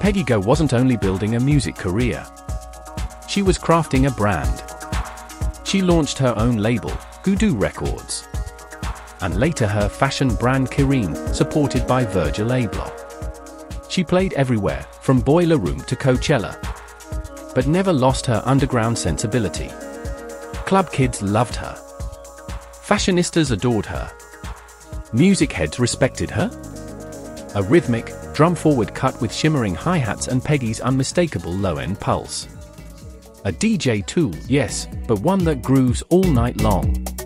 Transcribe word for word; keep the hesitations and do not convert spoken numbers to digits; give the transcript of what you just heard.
Peggy Gou wasn't only building a music career. She was crafting a brand. She launched her own label, Gudu Records, and later her fashion brand Kirin, supported by Virgil Abloh. She played everywhere, from Boiler Room to Coachella, but never lost her underground sensibility. Club kids loved her. Fashionistas adored her. Music heads respected her. A rhythmic, drum-forward cut with shimmering hi-hats and Peggy's unmistakable low-end pulse. A D J tool, yes, but one that grooves all night long.